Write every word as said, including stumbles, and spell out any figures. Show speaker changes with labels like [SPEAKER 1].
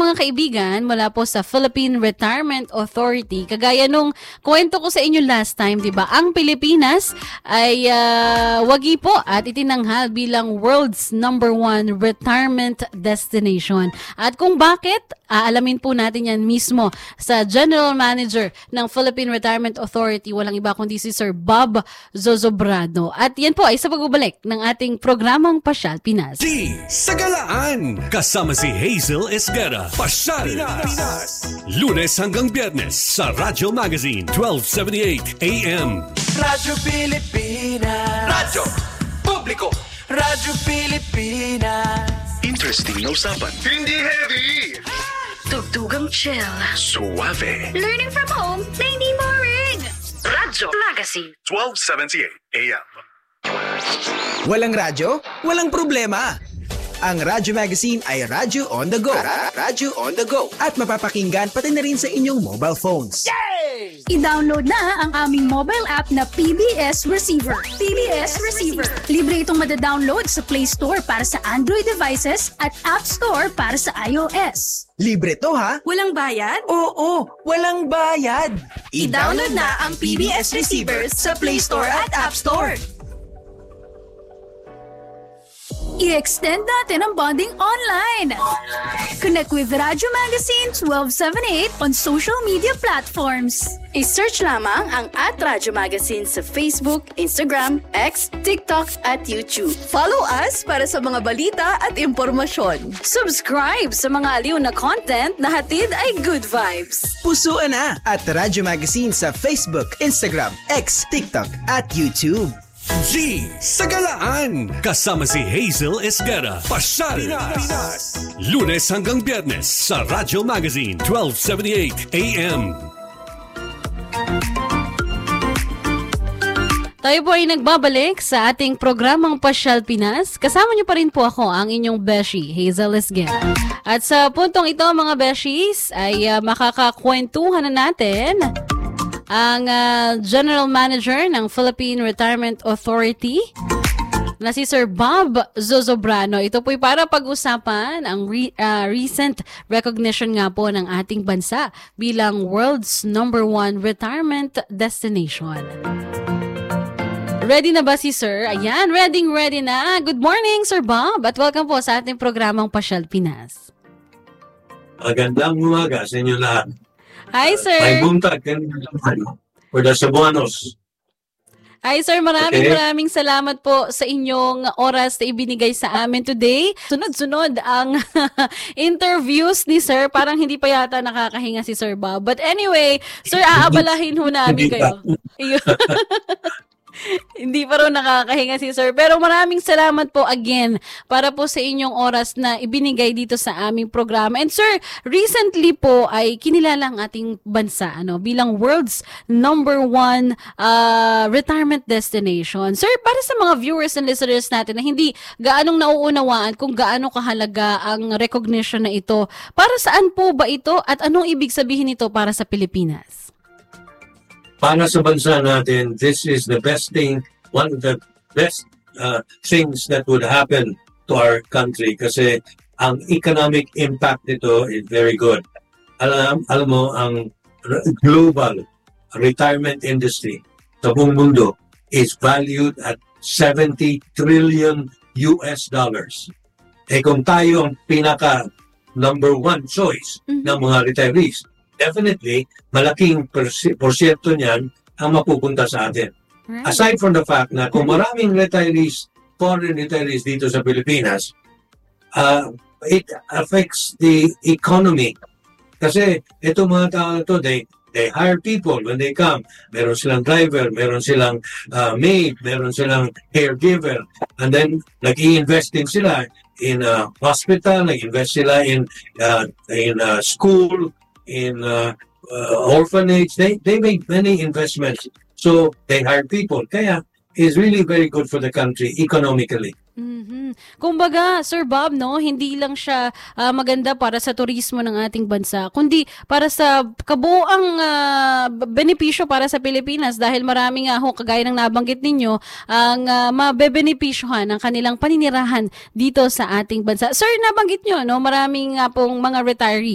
[SPEAKER 1] mga kaibigan mula po sa Philippine Retirement Authority. Kagaya nung kwento ko sa inyo last time, di ba? Ang Pilipinas ay uh, wagi po at itinanghal bilang world's number one retirement destination. At kung bakit, aalamin po natin yan mismo sa General Manager ng Philippine Retirement Authority. Walang iba kundi si Sir Bob Zozobrano. At yan po ay sa pagbabalik ng ating programang Pasyal Pinas.
[SPEAKER 2] Di Sagalaan! Kasama si Hazel Esguera. Pasyal Pinas! Lunes hanggang Biyernes sa Radyo Magazine twelve seventy-eight A M.
[SPEAKER 3] Radyo Pilipinas. Radyo Publiko. Radyo Pilipinas.
[SPEAKER 2] Interesting na usapan. Hindi heavy!
[SPEAKER 4] Tugtugang chill.
[SPEAKER 2] Suave.
[SPEAKER 4] Learning from home na hindi boring. Radyo Magazine
[SPEAKER 2] twelve seventy-eight A M.
[SPEAKER 5] Walang radyo? Walang problema. Ang Radyo Magazine ay radyo on the go. Ra- radyo on the go. At mapapakinggan pati na rin sa inyong mobile phones.
[SPEAKER 3] Yay!
[SPEAKER 6] I-download na ang aming mobile app na P B S Receiver. P B S Receiver. Libre itong madadownload sa Play Store para sa Android devices at App Store para sa iOS.
[SPEAKER 5] Libre to ha?
[SPEAKER 6] Walang bayad?
[SPEAKER 5] Oo, walang bayad.
[SPEAKER 6] I-download na ang P B S Receiver sa Play Store at App Store. I-extend natin ang bonding online. Connect with Radyo Magazine twelve seventy-eight on social media platforms.
[SPEAKER 7] I-search lamang ang at Radyo Magazine sa Facebook, Instagram, X, TikTok at YouTube. Follow us para sa mga balita at impormasyon.
[SPEAKER 6] Subscribe sa mga aliw na content na hatid ay good vibes.
[SPEAKER 5] Pusuan na at Radyo Magazine sa Facebook, Instagram, X, TikTok at YouTube.
[SPEAKER 2] G Sagalaan! Kasama si Hazel Esguera. Pasyal Pinas! Lunes hanggang Biyernes sa Radyo Magazine twelve seventy-eight A M.
[SPEAKER 1] Tayo po ay nagbabalik sa ating programang Pasyal Pinas. Kasama niyo pa rin po ako, ang inyong Beshi, Hazel Esguera. At sa puntong ito mga Beshis ay uh, makakakwentuhan na natin ang uh, General Manager ng Philippine Retirement Authority na si Sir Bob Zozobrano. Ito po'y para pag-usapan ang re- uh, recent recognition nga po ng ating bansa bilang world's number one retirement destination. Ready na ba si Sir? Ayan, ready, ready na. Good morning, Sir Bob, at welcome po sa ating programang Pasyal Pinas.
[SPEAKER 8] Magandang umaga sa inyo lahat.
[SPEAKER 1] Hi, Sir.
[SPEAKER 8] May buntag for the Cebuanos.
[SPEAKER 1] Hi, Sir. Maraming
[SPEAKER 8] Okay.
[SPEAKER 1] maraming salamat po sa inyong oras na ibinigay sa amin today. Sunod-sunod ang interviews ni Sir. Parang hindi pa yata nakakahinga si Sir Bob. But anyway, Sir, aabalahin ho namin
[SPEAKER 8] Hindi pa.
[SPEAKER 1] kayo. Hindi pa rin nakakahinga si Sir. Pero maraming salamat po again para po sa inyong oras na ibinigay dito sa aming programa. And Sir, recently po ay kinilala ang ating bansa ano, bilang world's number one uh, retirement destination. Sir, para sa mga viewers and listeners natin na hindi gaanong nauunawaan kung gaano kahalaga ang recognition na ito, para saan po ba ito at anong ibig sabihin nito para sa Pilipinas?
[SPEAKER 8] Para sa bansa natin, this is the best thing, one of the best uh, things that would happen to our country kasi ang economic impact nito is very good. Alam, alam mo, ang r- global retirement industry sa buong mundo is valued at seventy trillion U S dollars. Eh kung tayo ang pinaka number one choice
[SPEAKER 1] Mhm.
[SPEAKER 8] ng mga retirees, definitely, malaking porsi- porsyento niyan ang mapupunta sa atin.
[SPEAKER 1] Right.
[SPEAKER 8] Aside from the fact na kung maraming retirees, foreign retirees dito sa Pilipinas, uh, it affects the economy. Kasi itong mga tao na to, they, they hire people when they come. Meron silang driver, meron silang uh, maid, meron silang caregiver. And then, nag-i-invest din sila in a hospital, nag-invest sila in, uh, in uh, school, in uh, uh, orphanage. They they make many investments. So they hire people. Kaya is really very good for the country economically.
[SPEAKER 1] Mhm. Kumbaga, Sir Bob, no, hindi lang siya ah, maganda para sa turismo ng ating bansa, kundi para sa kabuuang ah, b- benepisyo para sa Pilipinas dahil marami nga ho, kagaya ng nabanggit ninyo, ang uh, mabebenepisyohan ng kanilang paninirahan dito sa ating bansa. Sir, nabanggit nyo, no, maraming nga pong mga retirees